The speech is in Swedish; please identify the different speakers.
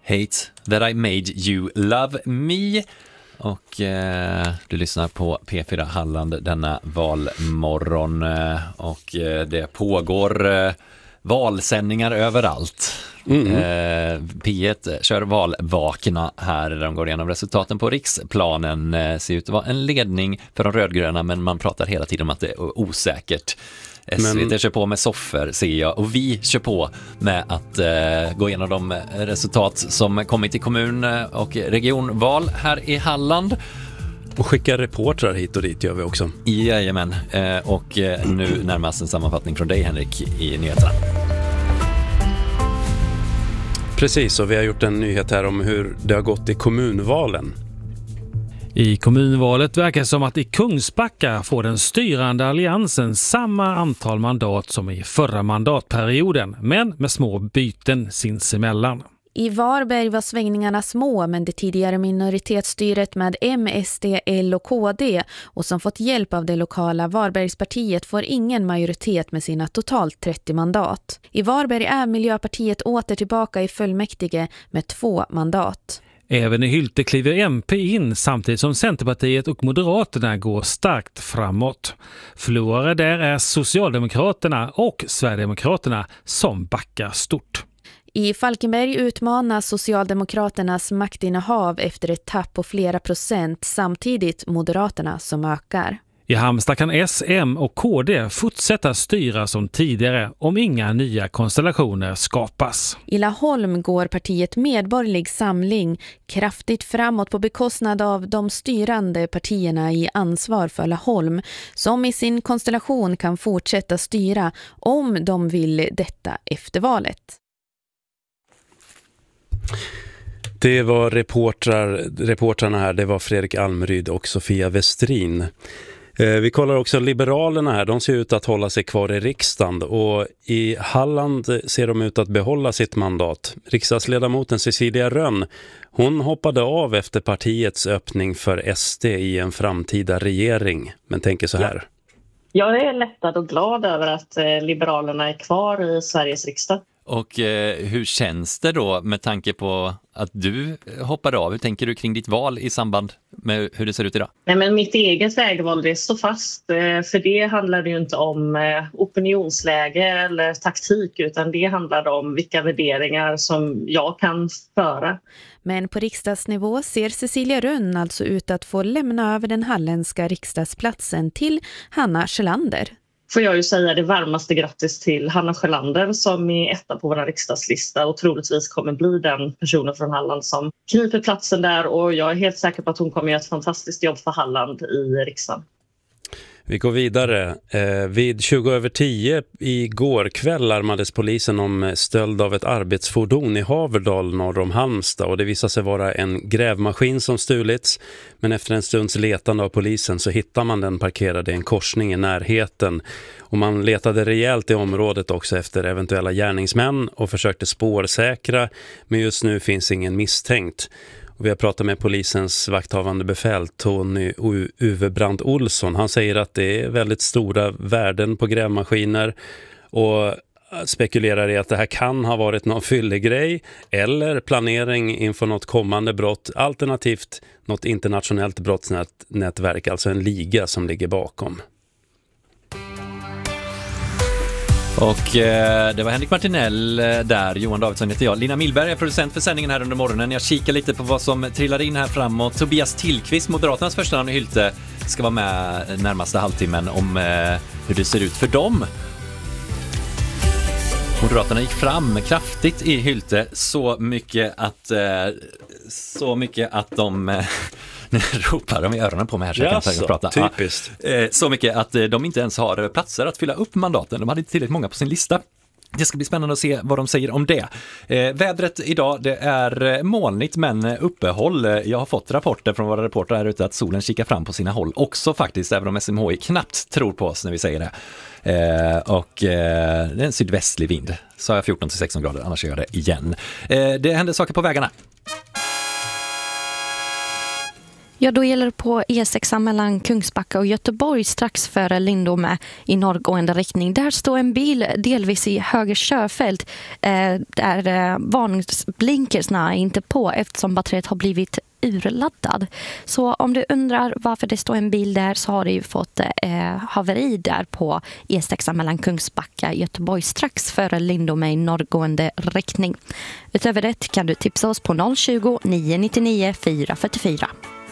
Speaker 1: Hate That I Made You Love Me. Och du lyssnar på P4 Halland denna valmorgon. Och det pågår valsändningar överallt. P1 kör valvakna här där de går igenom resultaten på riksplanen. Ser ut att vara en ledning för de rödgröna, men man pratar hela tiden om att det är osäkert. SVT kör på med soffor, ser jag, och vi kör på med att gå igenom de resultat som kommit i kommun- och regionval här i Halland.
Speaker 2: Och skicka reportrar hit och dit gör vi också.
Speaker 1: Jajamän, och nu närmast en sammanfattning från dig, Henrik, i nyheterna.
Speaker 2: Precis, och vi har gjort en nyhet här om hur det har gått i kommunvalen.
Speaker 3: I kommunvalet verkar det som att i Kungsbacka får den styrande alliansen samma antal mandat som i förra mandatperioden, men med små byten sinsemellan.
Speaker 4: I Varberg var svängningarna små, men det tidigare minoritetsstyret med M, SD, L och KD och som fått hjälp av det lokala Varbergspartiet får ingen majoritet med sina totalt 30 mandat. I Varberg är Miljöpartiet åter tillbaka i fullmäktige med 2 mandat.
Speaker 3: Även i Hylte kliver MP in samtidigt som Centerpartiet och Moderaterna går starkt framåt. Förlorare där är Socialdemokraterna och Sverigedemokraterna som backar stort.
Speaker 4: I Falkenberg utmanas Socialdemokraternas maktinnehav efter ett tapp på flera procent, samtidigt Moderaterna som ökar.
Speaker 3: I Halmstad kan S, M och KD fortsätta styra som tidigare om inga nya konstellationer skapas.
Speaker 4: I Laholm går partiet Medborgerlig Samling kraftigt framåt på bekostnad av de styrande partierna i Ansvar för Laholm, som i sin konstellation kan fortsätta styra om de vill detta efter valet.
Speaker 2: Det var reportrarna här, det var Fredrik Almeryd och Sofia Westrin. Vi kollar också Liberalerna här, de ser ut att hålla sig kvar i riksdagen och i Halland ser de ut att behålla sitt mandat. Riksdagsledamoten Cecilia Rönn, hon hoppade av efter partiets öppning för SD i en framtida regering, men tänker så här.
Speaker 5: Jag är lättad och glad över att Liberalerna är kvar i Sveriges riksdag.
Speaker 1: Och hur känns det då med tanke på att du hoppade av? Hur tänker du kring ditt val i samband med hur det ser ut idag?
Speaker 5: Nej, men mitt eget vägval, det står fast. För det handlar det ju inte om opinionsläge eller taktik, utan det handlar om vilka värderingar som jag kan föra.
Speaker 4: Men på riksdagsnivå ser Cecilia Rönn alltså ut att få lämna över den halländska riksdagsplatsen till Hanna Sjölander.
Speaker 5: Får jag ju säga det varmaste grattis till Hanna Sjölander som är etta på vår riksdagslista och troligtvis kommer bli den personen från Halland som kniper platsen där, och jag är helt säker på att hon kommer göra ett fantastiskt jobb för Halland i riksdagen.
Speaker 2: Vi går vidare. Vid 20:10 igår kväll larmades polisen om stöld av ett arbetsfordon i Haverdal norr om Halmstad, och det visade sig vara en grävmaskin som stulits, men efter en stunds letande av polisen så hittar man den parkerad i en korsning i närheten, och man letade rejält i området också efter eventuella gärningsmän och försökte spårsäkra, men just nu finns ingen misstänkt. Och vi har pratat med polisens vakthavande befäl Tony Uvebrand Olsson. Han säger att det är väldigt stora värden på grävmaskiner och spekulerar i att det här kan ha varit någon fyllegrej eller planering inför något kommande brott, alternativt något internationellt brottsnätverk, alltså en liga som ligger bakom.
Speaker 1: Och det var Henrik Martinell där, Johan Davidsson heter jag. Lina Milberg är producent för sändningen här under morgonen. Jag kikar lite på vad som trillar in här framåt. Tobias Tillqvist, Moderaternas första namn i Hylte, ska vara med närmaste halvtimmen om hur det ser ut för dem. Moderaterna gick fram kraftigt i Hylte, så mycket att de ropar de i öronen på mig här så jag kan prata.
Speaker 2: Typiskt.
Speaker 1: Så mycket att de inte ens har platser att fylla upp mandaten. De hade inte tillräckligt många på sin lista. Det ska bli spännande att se vad de säger om det. Vädret idag, det är molnigt men uppehåll. Jag har fått rapporter från våra reportrar här ute att solen kikar fram på sina håll också faktiskt, även om SMHI knappt tror på oss när vi säger det. Och det är en sydvästlig vind. Så har jag 14-16 grader, annars gör jag det igen. Det händer saker på vägarna.
Speaker 6: Ja, då gäller det på E6 mellan Kungsbacka och Göteborg strax före Lindome i norrgående riktning. Där står en bil delvis i höger körfält där varningsblinkersna är inte på eftersom batteriet har blivit urladdad. Så om du undrar varför det står en bil där så har det ju fått haveri där på E6 mellan Kungsbacka och Göteborg strax före Lindome i norrgående riktning. Utöver det kan du tipsa oss på 020 999 444.